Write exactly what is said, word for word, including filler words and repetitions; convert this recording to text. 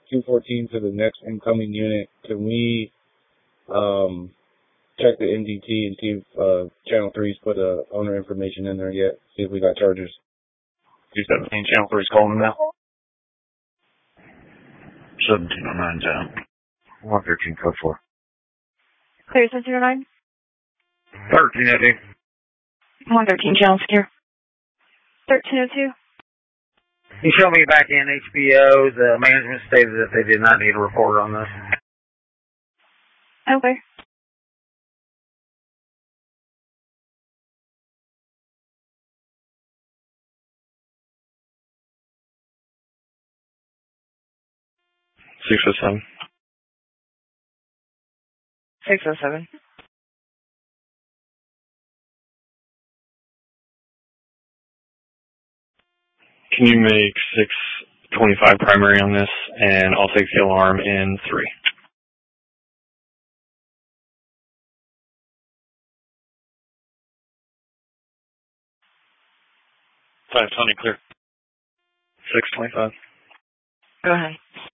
two fourteen to the next incoming unit. Can we um, check the N D T and see if uh, Channel three's put uh, owner information in there yet? See if we got chargers. two seventeen, Channel three's calling now. seventeen oh nine down. one thirteen, code four. Clear seven oh nine. thirteen oh two. one thirteen, channel secure. thirteen oh two. You show me back in H B O, the management stated that they did not need a report on this. Okay. six oh seven. six oh seven. Can you make six twenty-five primary on this, and I'll take the alarm in three. five twenty, clear. six twenty-five. Go ahead.